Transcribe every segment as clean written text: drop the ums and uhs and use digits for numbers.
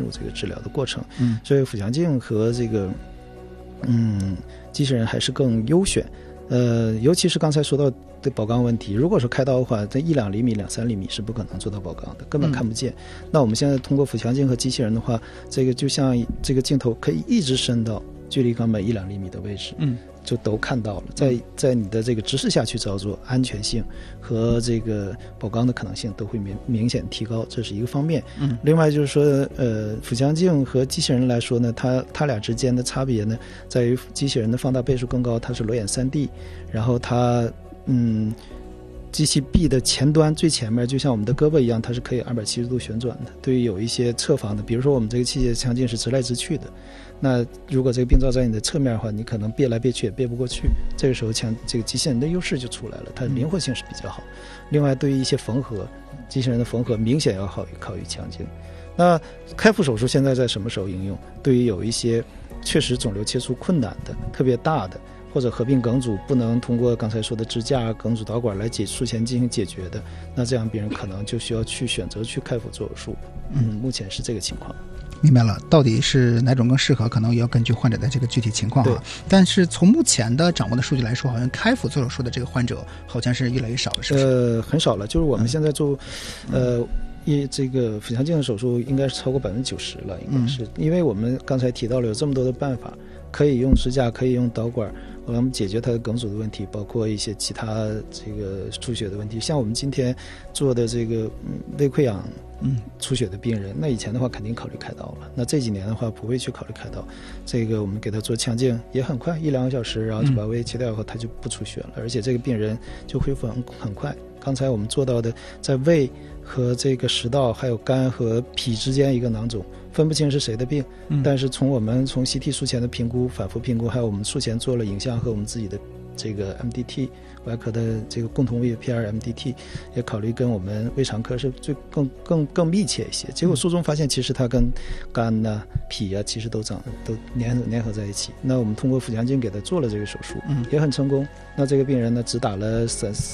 入这个治疗的过程。所以腹腔镜和这个机器人还是更优选。尤其是刚才说到的保肛问题，如果说开刀的话，这1-2厘米、2-3厘米是不可能做到保肛的，根本看不见。那我们现在通过腹腔镜和机器人的话，这个就像这个镜头可以一直伸到距离肛门1-2厘米的位置，就都看到了。在你的这个直视下去操作，安全性和这个保肛的可能性都会明显提高，这是一个方面。另外就是说，腹腔镜和机器人来说呢，它俩之间的差别呢，在于机器人的放大倍数更高，它是裸眼3D，然后它机器臂的前端最前面就像我们的胳膊一样，它是可以270度旋转的。对于有一些侧方的，比如说我们这个器械腔镜是直来直去的，那如果这个病灶在你的侧面的话，你可能别来别去也别不过去，这个时候这个机器人的优势就出来了，它灵活性是比较好。另外对于一些缝合，机器人的缝合明显要考于腔镜。那开腹手术现在在什么时候应用？对于有一些确实肿瘤切除困难的、特别大的，或者合并梗阻不能通过刚才说的支架、梗阻导管来术前进行解决的，那这样病人可能就需要选择去开腹做手术。目前是这个情况。 明白了，到底是哪种更适合，可能也要根据患者的这个具体情况啊。但是从目前的掌握的数据来说，好像开腹做手术的这个患者好像是越来越少了，是不是？ 很少了，就是我们现在做这个腹腔镜的手术应该是超过90%了，应该是，因为我们刚才提到了有这么多的办法，可以用支架，可以用导管，我们解决它的梗阻的问题，包括一些其他这个出血的问题。像我们今天做的这个胃溃疡出血的病人，那以前的话肯定考虑开刀了，那这几年的话不会去考虑开刀。这个我们给他做腔镜也很快，1-2个小时，然后就把胃切掉以后，他就不出血了，而且这个病人就恢复很快。刚才我们做到的，在胃和这个食道还有肝和脾之间一个囊肿，分不清是谁的病，但是从CT 术前的评估、反复评估，还有我们术前做了影像和我们自己的这个 MDT 外科的这个共同胃 PR MDT， 也考虑跟我们胃肠科是更密切一些。结果术中发现，其实它跟肝呐、脾啊，其实都粘合在一起。那我们通过腹腔镜给他做了这个手术，也很成功。那这个病人呢，只打了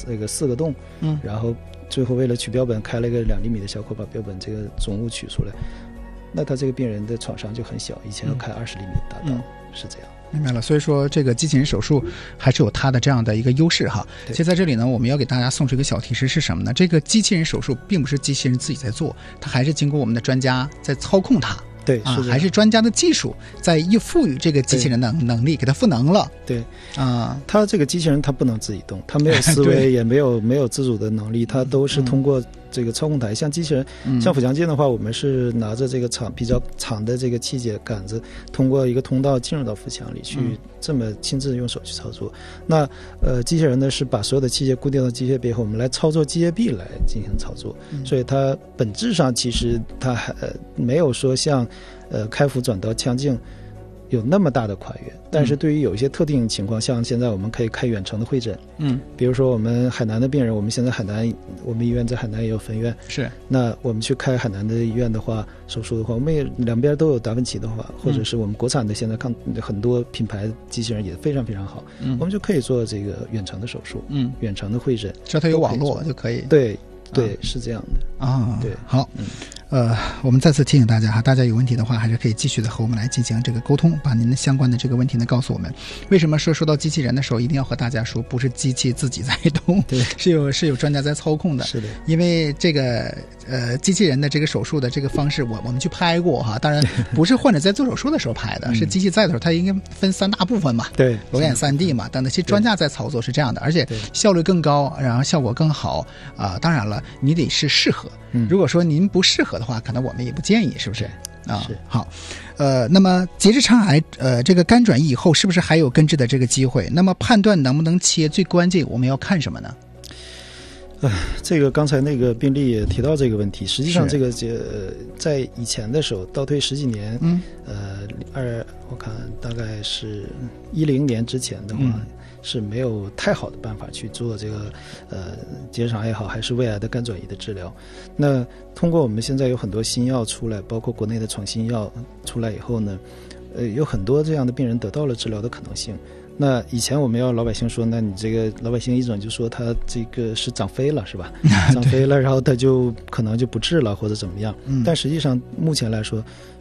4个洞，然后最后为了取标本，开了一个2厘米的小口，把标本这个总物取出来。那他这个病人的创伤就很小，以前要开20厘米大刀，是这样。 明白了，所以说这个机器人手术还是有它的这样的一个优势哈。其实在这里呢，我们要给大家送出一个小提示是什么呢？这个机器人手术并不是机器人自己在做，它还是经过我们的专家在操控它。 对还是专家的技术在赋予这个机器人的能力，给它赋能了。 对它这个机器人它不能自己动，它没有思维也没有自主的能力，它都是通过这个操控台。像机器人，像腹腔镜的话，我们是拿着这个比较长的这个器械杆子，通过一个通道进入到腹腔里去，这么亲自用手去操作。那机器人呢是把所有的器械固定到机械臂后，我们来操作机械臂来进行操作，所以它本质上其实它还没有说像开腹转到腔镜有那么大的跨越，但是对于有一些特定情况，像现在我们可以开远程的会诊，比如说我们海南的病人，我们现在我们医院在海南也有分院， 是，那我们去开海南的医院的话，手术的话，我们也两边都有达芬奇的话，或者是我们国产的现在很多品牌机器人也非常非常好，我们就可以做这个远程的手术，远程的会诊， 只要它有网络就可以， 对，是这样的啊， 对， 好。我们再次提醒大家哈，大家有问题的话，还是可以继续的和我们来进行这个沟通，把您的相关的这个问题呢告诉我们。为什么说到机器人的时候，一定要和大家说，不是机器自己在动， 对， 是有专家在操控的。 是的， 因为这个机器人的这个手术的这个方式，我们去拍过哈，当然不是患者在做手术的时候拍的，是机器在的时候，它应该分3大部分嘛， 对， 裸眼3D 嘛，等等，其实专家在操作是这样的，而且效率更高，然后效果更好啊。当然了，你得是适合，如果说您不适合的话，可能我们也不建议，是不是啊？ 是。 好，那么结直肠癌这个肝转移以后是不是还有根治的这个机会？那么判断能不能切，最关键我们要看什么呢？ 这个刚才那个病例也提到这个问题，实际上这个在以前的时候倒退10几年，我看大概是10年之前的话，是没有太好的办法去做这个结直肠也好，还是胃癌的肝转移的治疗。那通过我们现在有很多新药出来，包括国内的创新药出来以后呢，有很多这样的病人得到了治疗的可能性。那以前我们要老百姓说，那你这个老百姓一种就说他这个是长飞了，是吧？长飞了，然后他就可能就不治了或者怎么样。但实际上目前来说，